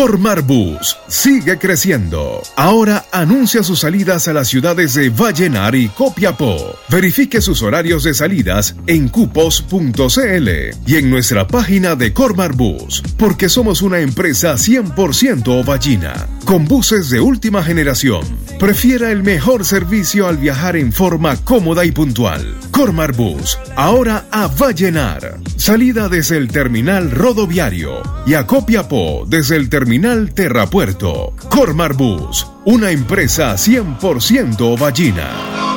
Cormar Bus sigue creciendo. Ahora anuncia sus salidas a las ciudades de Vallenar y Copiapó. Verifique sus horarios de salidas en cupos.cl y en nuestra página de Cormar Bus, porque somos una empresa 100% ovallina, con buses de última generación. Prefiera el mejor servicio al viajar en forma cómoda y puntual. Cormar Bus, ahora a Vallenar. Salida desde el terminal rodoviario y a Copiapó desde el terminal Terrapuerto. Cormar Bus, una empresa 100% ovallina.